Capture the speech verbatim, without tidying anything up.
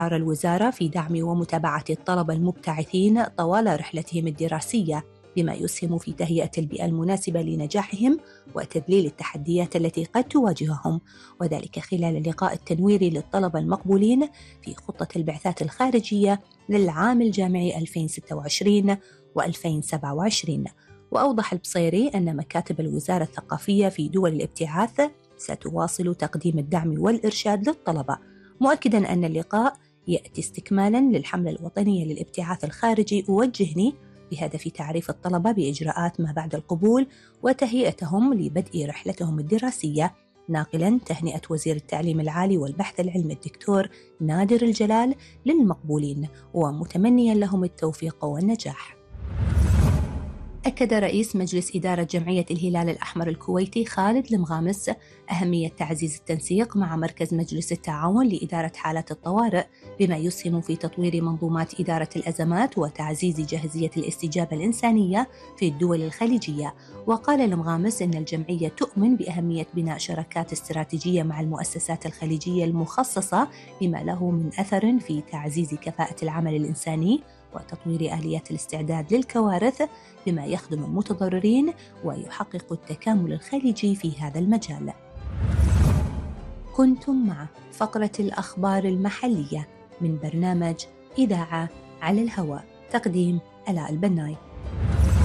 الوزارة في دعم ومتابعة الطلبة المبتعثين طوال رحلتهم الدراسية، بما يسهم في تهيئة البيئة المناسبة لنجاحهم وتذليل التحديات التي قد تواجههم، وذلك خلال اللقاء التنويري للطلبة المقبولين في خطة البعثات الخارجية للعام الجامعي ألفين وستة وعشرين وألفين وسبعة وعشرين. وأوضح البصيري أن مكاتب الوزارة الثقافية في دول الابتعاث ستواصل تقديم الدعم والإرشاد للطلبة، مؤكداً أن اللقاء يأتي استكمالاً للحملة الوطنية للابتعاث الخارجي وجهني، بهدف تعريف الطلبة بإجراءات ما بعد القبول وتهيئتهم لبدء رحلتهم الدراسية، ناقلاً تهنئة وزير التعليم العالي والبحث العلمي الدكتور نادر الجلال للمقبولين، ومتمنياً لهم التوفيق والنجاح. أكد رئيس مجلس إدارة جمعية الهلال الأحمر الكويتي خالد المغامس أهمية تعزيز التنسيق مع مركز مجلس التعاون لإدارة حالات الطوارئ، بما يسهم في تطوير منظومات إدارة الأزمات وتعزيز جاهزية الاستجابة الإنسانية في الدول الخليجية. وقال المغامس إن الجمعية تؤمن بأهمية بناء شراكات استراتيجية مع المؤسسات الخليجية المخصصة، بما له من أثر في تعزيز كفاءة العمل الإنساني وتطوير آليات الاستعداد للكوارث، بما يخدم المتضررين ويحقق التكامل الخليجي في هذا المجال. كنتم مع فقرة الأخبار المحلية من برنامج إذاعة على الهواء، تقديم آلاء البناي.